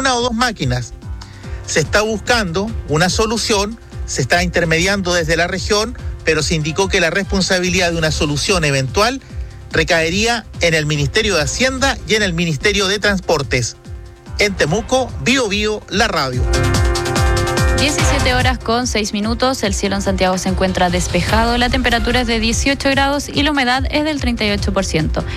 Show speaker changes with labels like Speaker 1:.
Speaker 1: una o dos máquinas. Se está buscando una solución, se está intermediando desde la región, pero se indicó que la responsabilidad de una solución eventual recaería en el Ministerio de Hacienda y en el Ministerio de Transportes. En Temuco, Bío Bío, la radio.
Speaker 2: 17:06. El cielo en Santiago se encuentra despejado, la temperatura es de 18 grados y la humedad es del 38%.